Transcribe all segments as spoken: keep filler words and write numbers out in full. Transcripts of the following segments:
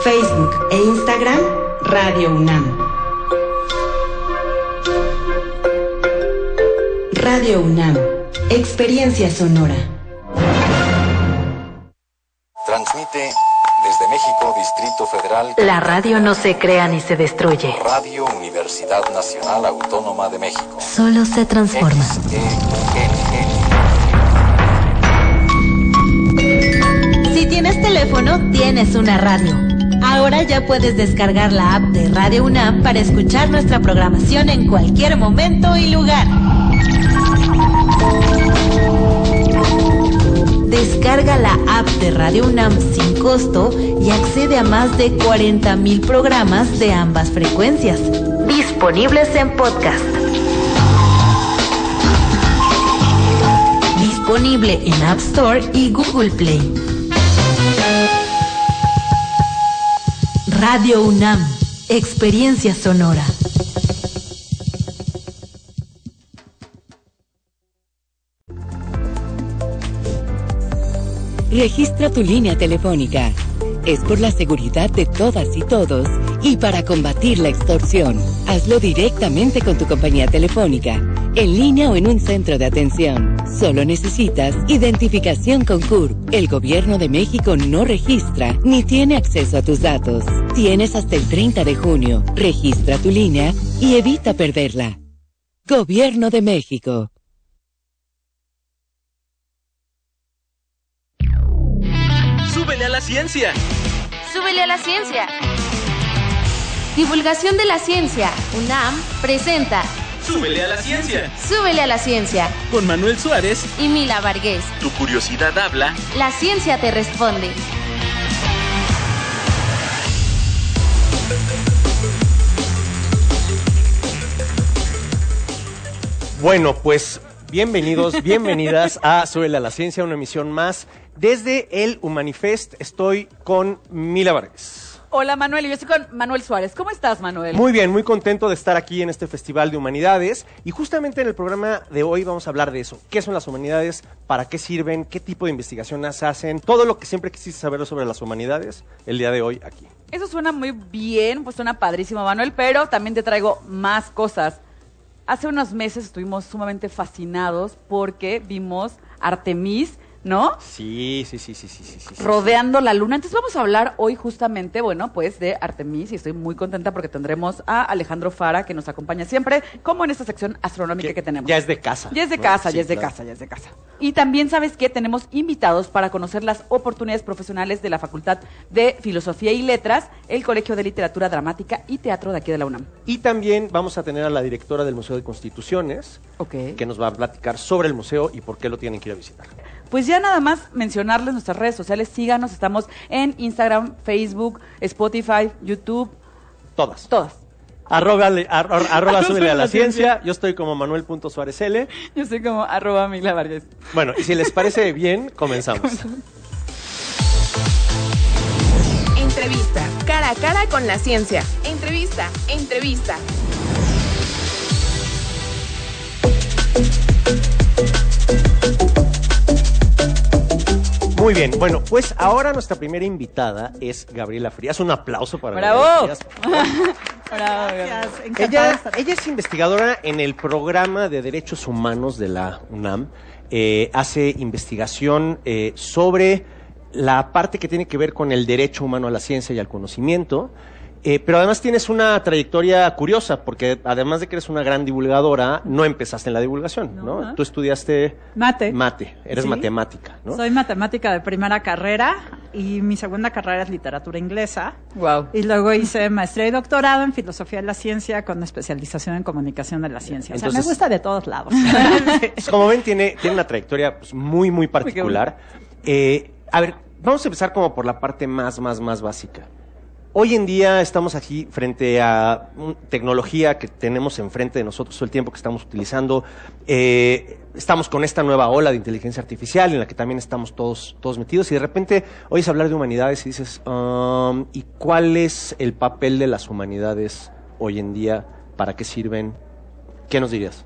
Facebook e Instagram, Radio UNAM. Radio UNAM, experiencia sonora. Transmite desde México, Distrito Federal. La radio no se crea ni se destruye. Radio Universidad Nacional Autónoma de México. Solo se transforma. X E N N. Si tienes teléfono, tienes una radio. Ahora ya puedes descargar la app de Radio UNAM para escuchar nuestra programación en cualquier momento y lugar. Descarga la app de Radio UNAM sin costo y accede a más de cuarenta mil programas de ambas frecuencias, disponibles en podcast. Disponible en App Store y Google Play. Radio UNAM, experiencia sonora. Registra tu línea telefónica. Es por la seguridad de todas y todos y para combatir la extorsión. Hazlo directamente con tu compañía telefónica, en línea o en un centro de atención. Solo necesitas identificación con C U R P. El Gobierno de México no registra ni tiene acceso a tus datos. Tienes hasta el treinta de junio. Registra tu línea y evita perderla. Gobierno de México. ¡Súbele a la ciencia! ¡Súbele a la ciencia! Divulgación de la ciencia. UNAM presenta ¡Súbele a la ciencia! ¡Súbele a la ciencia! Con Manuel Suárez y Mila Vargués. Tu curiosidad habla. La ciencia te responde. Bueno, pues bienvenidos, bienvenidas a Súbele a la Ciencia, una emisión más. Desde el Humanifest estoy con Mila Vargas. Hola Manuel, y yo estoy con Manuel Suárez. ¿Cómo estás, Manuel? Muy bien, muy contento de estar aquí en este Festival de Humanidades. Y justamente en el programa de hoy vamos a hablar de eso. ¿Qué son las humanidades? ¿Para qué sirven? ¿Qué tipo de investigaciones hacen? Todo lo que siempre quisiste saber sobre las humanidades, el día de hoy aquí. Eso suena muy bien, pues suena padrísimo, Manuel, pero también te traigo más cosas. Hace unos meses estuvimos sumamente fascinados porque vimos Artemis, ¿no? Sí, sí, sí, sí, sí, sí, sí. Rodeando la luna. Entonces vamos a hablar hoy justamente, bueno, pues de Artemis y estoy muy contenta porque tendremos a Alejandro Fara que nos acompaña siempre, como en esta sección astronómica que, que tenemos. Ya es de casa. Ya es de casa, sí, ya es de claro. casa, ya es de casa. Y también, ¿sabes qué? Tenemos invitados para conocer las oportunidades profesionales de la Facultad de Filosofía y Letras, el Colegio de Literatura Dramática y Teatro de aquí de la UNAM. Y también vamos a tener a la directora del Museo de Constituciones, okay, que nos va a platicar sobre el museo y por qué lo tienen que ir a visitar. Pues ya nada más mencionarles nuestras redes sociales, síganos, estamos en Instagram, Facebook, Spotify, YouTube. Todas. Todas. Arroba, arroba, arroba súbele a la ciencia, yo estoy como Manuel punto Suárez L. Yo soy como arroba Mila Vargas. Bueno, y si les parece bien, comenzamos. Entrevista, cara a cara con la ciencia. Entrevista, entrevista. Muy bien, bueno, pues ahora nuestra primera invitada es Gabriela Frías. Un aplauso para ¡Bravo! Gabriela Frías. Bravo, gracias. Ella, ella es investigadora en el programa de Derechos Humanos de la UNAM. Eh, hace investigación eh, sobre la parte que tiene que ver con el derecho humano a la ciencia y al conocimiento. Eh, pero además tienes una trayectoria curiosa, porque además de que eres una gran divulgadora, no empezaste en la divulgación, ¿no? No. Tú estudiaste Mate. Mate, eres Sí. matemática, ¿no? Soy matemática de primera carrera y mi segunda carrera es literatura inglesa. Wow. Y luego hice maestría y doctorado en filosofía de la ciencia con especialización en comunicación de la ciencia. O sea, Entonces- me gusta de todos lados. Pues, como ven, tiene, tiene una trayectoria pues, muy, muy particular. Eh, a ver, vamos a empezar como por la parte más, más, más básica. Hoy en día estamos aquí frente a un- tecnología que tenemos enfrente de nosotros todo el tiempo que estamos utilizando. Eh, estamos con esta nueva ola de inteligencia artificial en la que también estamos todos, todos metidos y de repente oyes hablar de humanidades y dices, um, ¿y cuál es el papel de las humanidades hoy en día? ¿Para qué sirven? ¿Qué nos dirías?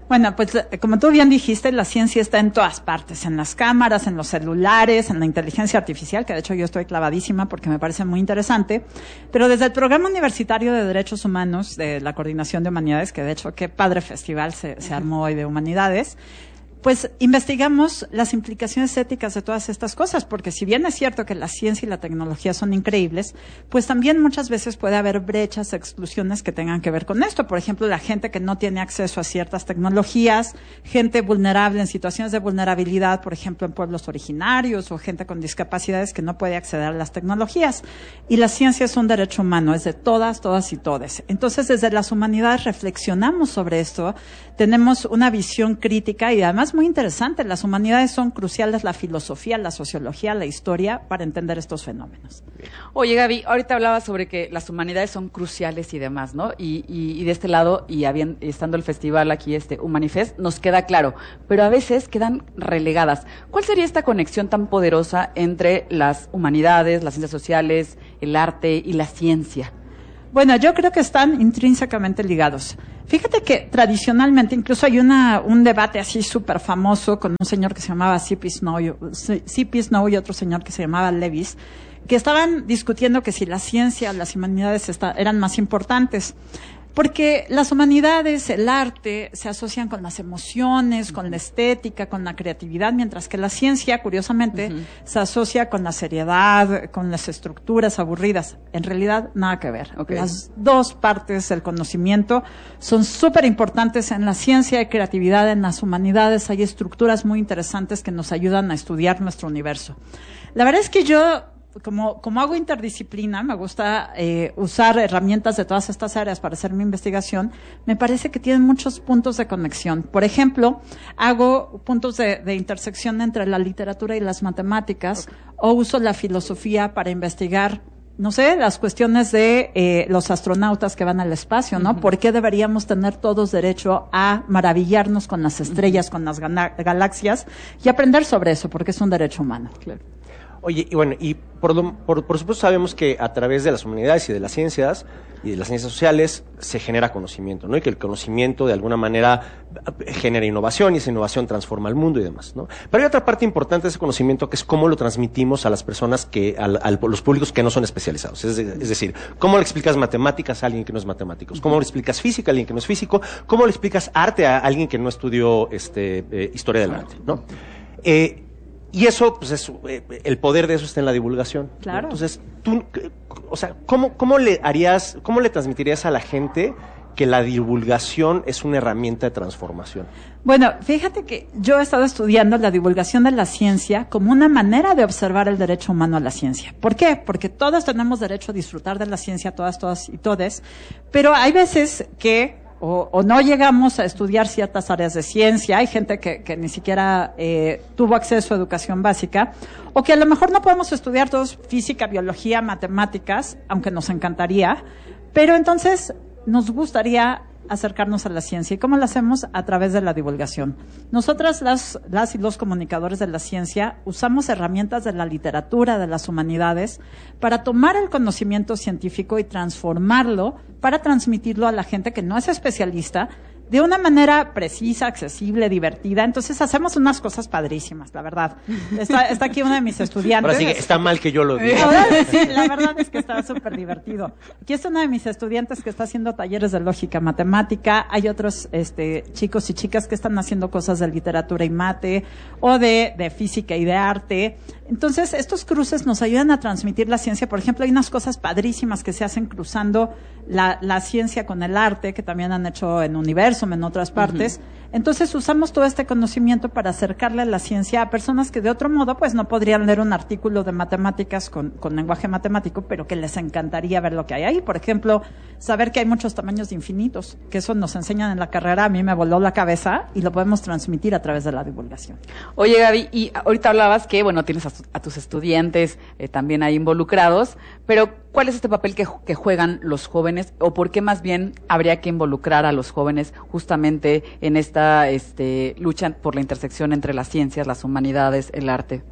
Bueno, pues como tú bien dijiste, la ciencia está en todas partes, en las cámaras, en los celulares, en la inteligencia artificial, que de hecho yo estoy clavadísima porque me parece muy interesante, pero desde el Programa Universitario de Derechos Humanos de la Coordinación de Humanidades, que de hecho qué padre festival se, se armó hoy de humanidades, pues investigamos las implicaciones éticas de todas estas cosas, porque si bien es cierto que la ciencia y la tecnología son increíbles, pues también muchas veces puede haber brechas, exclusiones que tengan que ver con esto. Por ejemplo, la gente que no tiene acceso a ciertas tecnologías, gente vulnerable en situaciones de vulnerabilidad, por ejemplo, en pueblos originarios, o gente con discapacidades que no puede acceder a las tecnologías. Y la ciencia es un derecho humano, es de todas, todas y todes. Entonces, desde las humanidades reflexionamos sobre esto, tenemos una visión crítica y además muy interesante. Las humanidades son cruciales, la filosofía, la sociología, la historia, para entender estos fenómenos. Oye, Gaby, ahorita hablabas sobre que las humanidades son cruciales y demás, ¿no? Y, y, y de este lado, y habían, estando el festival aquí, este Humanifest, nos queda claro, pero a veces quedan relegadas. ¿Cuál sería esta conexión tan poderosa entre las humanidades, las ciencias sociales, el arte y la ciencia? Bueno, yo creo que están intrínsecamente ligados. Fíjate que tradicionalmente, incluso hay una, un debate así súper famoso con un señor que se llamaba C P Snow, C P Snow y otro señor que se llamaba Lewis, que estaban discutiendo que si la ciencia, las humanidades está, eran más importantes. Porque las humanidades, el arte, se asocian con las emociones, con la estética, con la creatividad, mientras que la ciencia, curiosamente, uh-huh. se asocia con la seriedad, con las estructuras aburridas. En realidad, nada que ver. Okay. Las dos partes del conocimiento son súper importantes en la ciencia y creatividad. En las humanidades hay estructuras muy interesantes que nos ayudan a estudiar nuestro universo. La verdad es que yo... Como, como hago interdisciplina, me gusta eh, usar herramientas de todas estas áreas para hacer mi investigación, me parece que tienen muchos puntos de conexión. Por ejemplo, hago puntos de, de intersección entre la literatura y las matemáticas, okay. o uso la filosofía para investigar, no sé, las cuestiones de eh, los astronautas que van al espacio, ¿no? Uh-huh. ¿Por qué deberíamos tener todos derecho a maravillarnos con las estrellas, uh-huh. con las gana- galaxias y aprender sobre eso? Porque es un derecho humano. Claro. Oye, y bueno, y por, lo, por, por supuesto sabemos que a través de las humanidades y de las ciencias y de las ciencias sociales se genera conocimiento, ¿no? Y que el conocimiento de alguna manera genera innovación y esa innovación transforma el mundo y demás, ¿no? Pero hay otra parte importante de ese conocimiento que es cómo lo transmitimos a las personas que, a, a los públicos que no son especializados. Es, es decir, cómo le explicas matemáticas a alguien que no es matemático, cómo le explicas física a alguien que no es físico, cómo le explicas arte a alguien que no estudió este, eh, historia del arte, ¿no? Eh, Y eso, pues, es, eh, el poder de eso está en la divulgación. Claro. ¿No? Entonces, tú, o sea, ¿cómo, cómo le harías, cómo le transmitirías a la gente que la divulgación es una herramienta de transformación? Bueno, fíjate que yo he estado estudiando la divulgación de la ciencia como una manera de observar el derecho humano a la ciencia. ¿Por qué? Porque todos tenemos derecho a disfrutar de la ciencia, todas, todas y todes, pero hay veces que O, o no llegamos a estudiar ciertas áreas de ciencia, hay gente que, que ni siquiera eh, tuvo acceso a educación básica, o que a lo mejor no podemos estudiar todos física, biología, matemáticas, aunque nos encantaría, pero entonces nos gustaría acercarnos a la ciencia. ¿Y cómo lo hacemos? A través de la divulgación. Nosotras, las, las y los comunicadores de la ciencia, usamos herramientas de la literatura, de las humanidades, para tomar el conocimiento científico y transformarlo para transmitirlo a la gente que no es especialista de una manera precisa, accesible, divertida. Entonces hacemos unas cosas padrísimas, la verdad. Está, está aquí una de mis estudiantes. Ahora sí que está mal que yo lo diga. Ahora, sí, la verdad es que está súper divertido. Aquí está una de mis estudiantes que está haciendo talleres de lógica matemática. Hay otros este, chicos y chicas que están haciendo cosas de literatura y mate, o de, de física y de arte. Entonces, estos cruces nos ayudan a transmitir la ciencia. Por ejemplo, hay unas cosas padrísimas que se hacen cruzando la, la ciencia con el arte, que también han hecho en Universo, en otras partes. Uh-huh. Entonces usamos todo este conocimiento para acercarle a la ciencia a personas que de otro modo pues no podrían leer un artículo de matemáticas con, con lenguaje matemático, pero que les encantaría ver lo que hay ahí. Por ejemplo, saber que hay muchos tamaños de infinitos, que eso nos enseñan en la carrera, a mí me voló la cabeza y lo podemos transmitir a través de la divulgación. Oye, Gaby, y ahorita hablabas que, bueno, tienes a, a tus estudiantes eh, también ahí involucrados, pero ¿cuál es este papel que, que juegan los jóvenes, o por qué más bien habría que involucrar a los jóvenes justamente en esta este, lucha por la intersección entre las ciencias, las humanidades, el arte?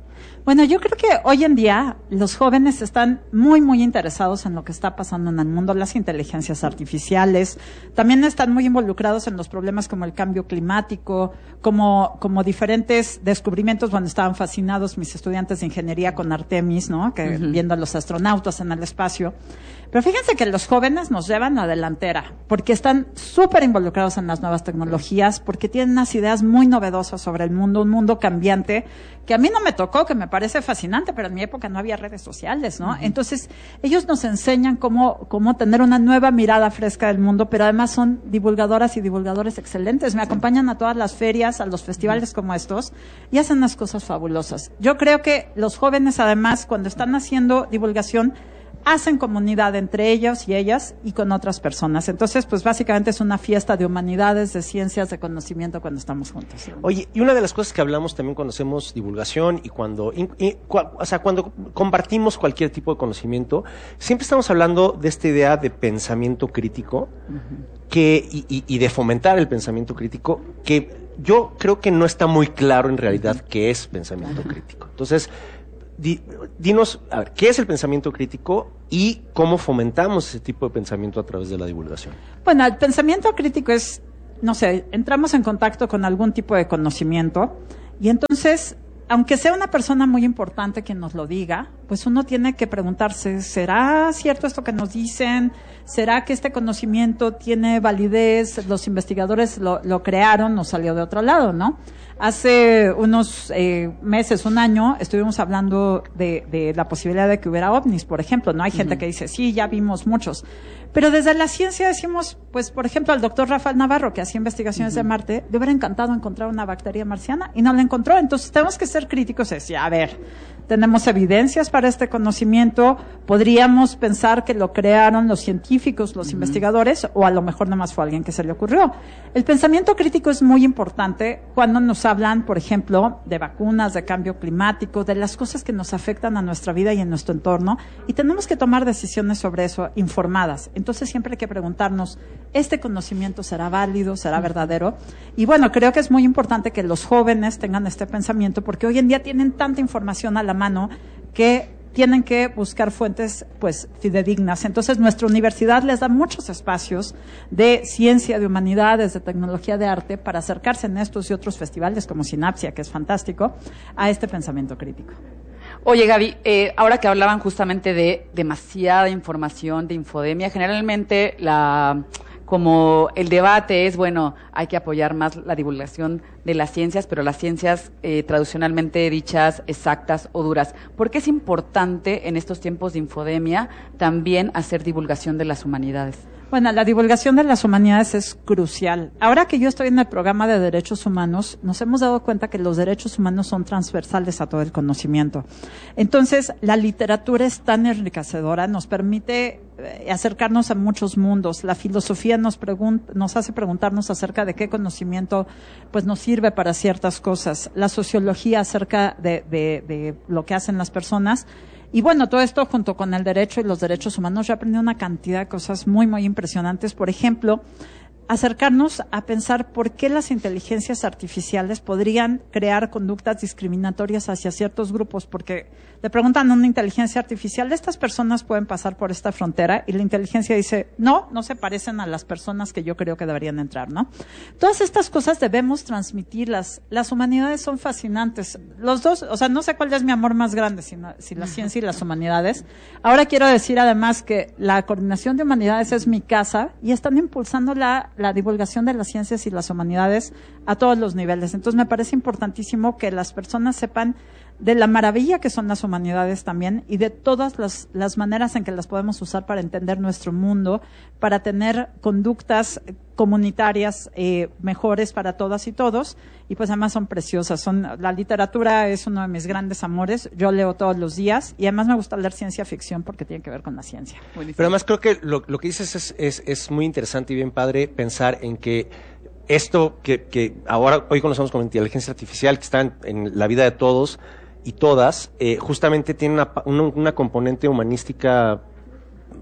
Bueno, yo creo que hoy en día los jóvenes están muy, muy interesados en lo que está pasando en el mundo, las inteligencias artificiales, también están muy involucrados en los problemas como el cambio climático, como, como diferentes descubrimientos. Bueno, estaban fascinados mis estudiantes de ingeniería con Artemis, ¿no? Que uh-huh. viendo a los astronautas en el espacio. Pero fíjense que los jóvenes nos llevan la delantera, porque están súper involucrados en las nuevas tecnologías, porque tienen unas ideas muy novedosas sobre el mundo, un mundo cambiante, que a mí no me tocó, que me parece fascinante, pero en mi época no había redes sociales, ¿no? Uh-huh. Entonces, ellos nos enseñan cómo, cómo tener una nueva mirada fresca del mundo, pero además son divulgadoras y divulgadores excelentes. Me acompañan a todas las ferias, a los festivales uh-huh. como estos, y hacen unas cosas fabulosas. Yo creo que los jóvenes, además, cuando están haciendo divulgación, hacen comunidad entre ellos y ellas y con otras personas. Entonces, pues básicamente es una fiesta de humanidades, de ciencias, de conocimiento cuando estamos juntos. Oye, y una de las cosas que hablamos también cuando hacemos divulgación y cuando, y, y, cua, o sea, cuando compartimos cualquier tipo de conocimiento, siempre estamos hablando de esta idea de pensamiento crítico uh-huh. que y, y, y de fomentar el pensamiento crítico, que yo creo que no está muy claro en realidad uh-huh. qué es pensamiento uh-huh. crítico. Entonces, Di, dinos, a ver, ¿qué es el pensamiento crítico y cómo fomentamos ese tipo de pensamiento a través de la divulgación? Bueno, el pensamiento crítico es, no sé, entramos en contacto con algún tipo de conocimiento y entonces, aunque sea una persona muy importante quien nos lo diga, pues uno tiene que preguntarse, ¿será cierto esto que nos dicen? ¿Será que este conocimiento tiene validez? Los investigadores lo, lo crearon, nos salió de otro lado, ¿no? Hace unos eh, meses, un año, estuvimos hablando de, de la posibilidad de que hubiera ovnis, por ejemplo, ¿no? Hay gente uh-huh. que dice, sí, ya vimos muchos. Pero desde la ciencia decimos, pues, por ejemplo, al doctor Rafael Navarro, que hacía investigaciones uh-huh. de Marte, le hubiera encantado encontrar una bacteria marciana y no la encontró. Entonces, tenemos que ser críticos y decir, a ver, tenemos evidencias para este conocimiento, podríamos pensar que lo crearon los científicos, los uh-huh. investigadores, o a lo mejor nomás fue alguien que se le ocurrió. El pensamiento crítico es muy importante cuando nos hablan, por ejemplo, de vacunas, de cambio climático, de las cosas que nos afectan a nuestra vida y en nuestro entorno, y tenemos que tomar decisiones sobre eso informadas. Entonces siempre hay que preguntarnos, ¿este conocimiento será válido, será verdadero? Y bueno, creo que es muy importante que los jóvenes tengan este pensamiento, porque hoy en día tienen tanta información a la mano que tienen que buscar fuentes, pues, fidedignas. Entonces, nuestra universidad les da muchos espacios de ciencia, de humanidades, de tecnología, de arte, para acercarse en estos y otros festivales, como Sinapsia, que es fantástico, a este pensamiento crítico. Oye, Gaby, eh, ahora que hablaban justamente de demasiada información, de infodemia, generalmente la... como el debate es, bueno, hay que apoyar más la divulgación de las ciencias, pero las ciencias eh, tradicionalmente dichas exactas o duras. ¿Por qué es importante en estos tiempos de infodemia también hacer divulgación de las humanidades? Bueno, la divulgación de las humanidades es crucial. Ahora que yo estoy en el programa de derechos humanos, nos hemos dado cuenta que los derechos humanos son transversales a todo el conocimiento. Entonces, la literatura es tan enriquecedora, nos permite eh, acercarnos a muchos mundos. La filosofía nos pregunta, nos hace preguntarnos acerca de qué conocimiento pues nos sirve para ciertas cosas. La sociología acerca de, de, de lo que hacen las personas. Y bueno, todo esto junto con el derecho y los derechos humanos, yo aprendí una cantidad de cosas muy, muy impresionantes. Por ejemplo, acercarnos a pensar por qué las inteligencias artificiales podrían crear conductas discriminatorias hacia ciertos grupos, porque le preguntan a una inteligencia artificial, ¿estas personas pueden pasar por esta frontera? Y la inteligencia dice, no, no se parecen a las personas que yo creo que deberían entrar, ¿no? Todas estas cosas debemos transmitirlas. Las humanidades son fascinantes. Los dos, o sea, no sé cuál es mi amor más grande, si, no, si la ciencia y las humanidades. Ahora quiero decir además que la Coordinación de Humanidades es mi casa y están impulsando la la divulgación de las ciencias y las humanidades a todos los niveles. Entonces me parece importantísimo que las personas sepan de la maravilla que son las humanidades también y de todas las, las maneras en que las podemos usar para entender nuestro mundo, para tener conductas comunitarias eh, mejores para todas y todos, y pues además son preciosas. Son, la literatura es uno de mis grandes amores, yo leo todos los días y además me gusta leer ciencia ficción porque tiene que ver con la ciencia. Buenísimo. Pero además creo que lo, lo que dices es, es, es muy interesante y bien padre pensar en que esto que, que ahora hoy conocemos como inteligencia artificial, que está en, en la vida de todos y todas, eh, justamente tiene una, una, una componente humanística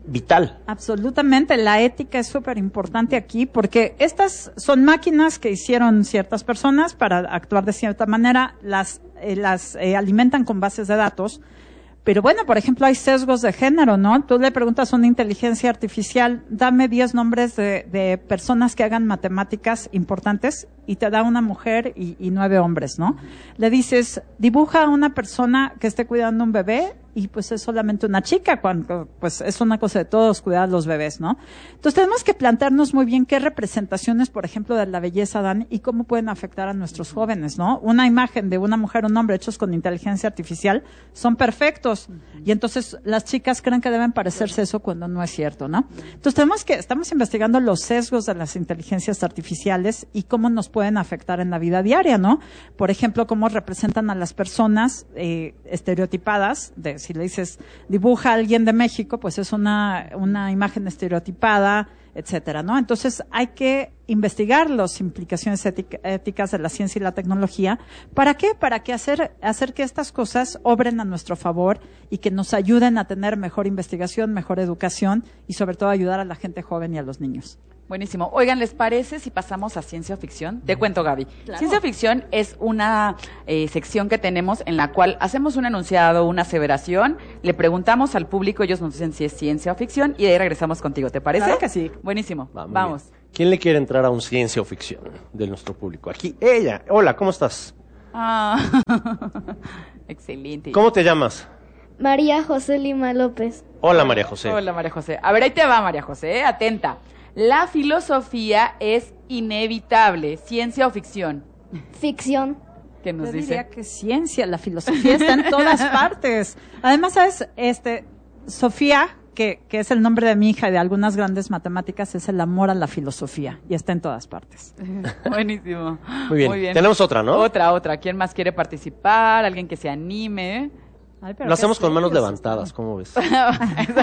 vital. Absolutamente, la ética es súper importante aquí porque estas son máquinas que hicieron ciertas personas para actuar de cierta manera, las, eh, las eh, alimentan con bases de datos. Pero bueno, por ejemplo, hay sesgos de género, ¿no? Tú le preguntas a una inteligencia artificial, dame diez nombres de, de personas que hagan matemáticas importantes y te da una mujer y, y nueve hombres, ¿no? Le dices, dibuja a una persona que esté cuidando un bebé y pues es solamente una chica, cuando pues es una cosa de todos cuidar a los bebés, ¿no? Entonces tenemos que plantearnos muy bien qué representaciones, por ejemplo, de la belleza dan y cómo pueden afectar a nuestros jóvenes, ¿no? Una imagen de una mujer o un hombre hechos con inteligencia artificial son perfectos y entonces las chicas creen que deben parecerse eso cuando no es cierto, ¿no? Entonces tenemos que, estamos investigando los sesgos de las inteligencias artificiales y cómo nos pueden afectar en la vida diaria, ¿no? Por ejemplo, cómo representan a las personas eh, estereotipadas, de si le dices dibuja a alguien de México, pues es una, una imagen estereotipada, etcétera, ¿no? Entonces hay que investigar las implicaciones ética, éticas de la ciencia y la tecnología. ¿Para qué? Para que hacer, hacer que estas cosas obren a nuestro favor y que nos ayuden a tener mejor investigación, mejor educación y sobre todo ayudar a la gente joven y a los niños. Buenísimo. Oigan, ¿les parece si pasamos a ciencia ficción? Te cuento, Gaby. Claro. Ciencia ficción es una eh, sección que tenemos en la cual hacemos un enunciado, una aseveración, le preguntamos al público, ellos nos dicen si es ciencia o ficción y de ahí regresamos contigo. ¿Te parece? Claro que sí. Buenísimo. Va, muy Vamos. bien. ¿Quién le quiere entrar a un ciencia o ficción de nuestro público? Aquí, ella. Hola, ¿cómo estás? Ah. Excelente. ¿Cómo te llamas? María José Lima López. Hola, María José. Hola, María José. A ver, ahí te va, María José, ¿eh? Atenta. La filosofía es inevitable, ¿ciencia o ficción? Ficción. ¿Qué nos Yo dice? diría que ciencia, la filosofía está en todas partes. Además, ¿sabes? Este, Sofía, que, que es el nombre de mi hija y de algunas grandes matemáticas, es el amor a la filosofía y está en todas partes. Buenísimo. Muy bien. Muy bien. Tenemos otra, ¿no? Otra, otra. ¿Quién más quiere participar? ¿Alguien que se anime? Ay, pero Lo qué hacemos con manos serios. levantadas, ¿cómo ves? Exacto.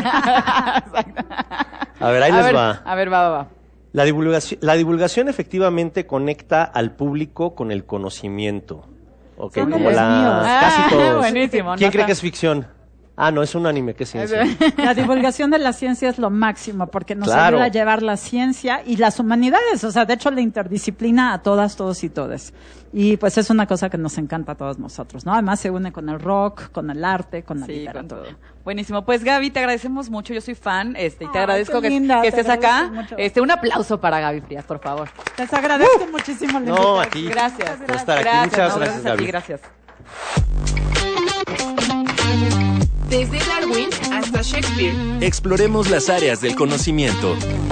A ver, ahí a les ver, va. A ver, va, va, va. La divulgación, la divulgación efectivamente conecta al público con el conocimiento. Ok, Son de como los la míos. casi Ah, todos. buenísimo, ¿Quién no cree está- que es ficción? Ah, no, es un anime, ¿qué ciencia? La divulgación de la ciencia es lo máximo porque nos Claro. ayuda a llevar la ciencia y las humanidades, o sea, de hecho la interdisciplina a todas, todos y todes. Y pues es una cosa que nos encanta a todos nosotros, ¿no? Además se une con el rock, con el arte, con la Sí, con literatura. todo. Buenísimo. Pues Gaby, te agradecemos mucho. Yo soy fan, este, y te Ay, agradezco qué que, linda, que te estés acá. agradezco mucho. Este, un aplauso para Gaby Frías, por favor. Les agradezco muchísimo la No, invitación. a ti. Gracias. Por estar aquí. Gracias, Muchas no, gracias, a Gaby. ti, gracias. Desde Darwin hasta Shakespeare. Exploremos las áreas del conocimiento